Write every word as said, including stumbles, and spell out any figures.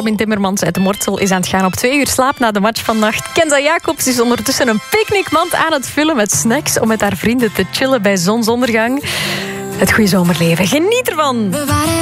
Robin Timmermans uit de Mortsel is aan het gaan op twee uur slaap na de match vannacht. Kenza Jacobs is ondertussen een picknickmand aan het vullen met snacks om met haar vrienden te chillen bij zonsondergang. Het goede zomerleven. Geniet ervan!